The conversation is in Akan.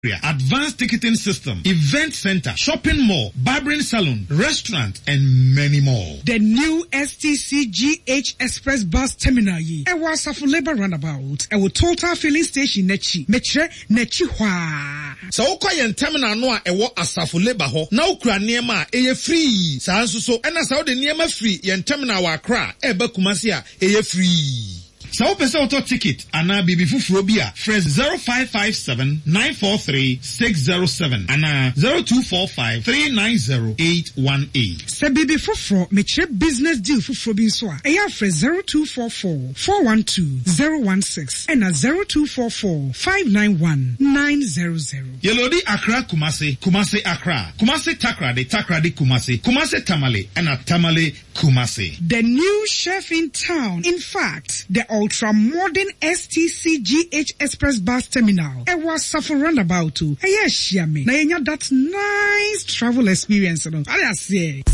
advanced ticketing system, event center, shopping mall, barbering salon, restaurant, and many more. The new STCGH Express Bus Terminal yi. Ewa Asafo Labour Roundabout. Ewa Total Filling Station nechi. Metre nechi hwa. So ukwa yen terminal no a ewa Asafo Labour ho. Na ukura niema eye free. Sa anso so ena sa ode niema free yen terminal wa Accra ebe Kumasi a eye free. So pese auto ticket ana bibi fufuro bi a fresh 0557-943-607 ana 0245-390-818. Se bibi fufuro meche business deal fufuro bi so a eya fresh 0244-412-016 ana 0244-591-900. Yelodi Accra Kumasi, Kumasi Accra, Kumasi Takrade, Takrade Kumasi, Kumasi Tamale ana Tamale Kumasi. The new chef in town. In fact, the ultra-modern STCGH Express Bus Terminal. Ewa Asafo Roundabout. Eya Shiame. Na yenya that nice travel experience. I say.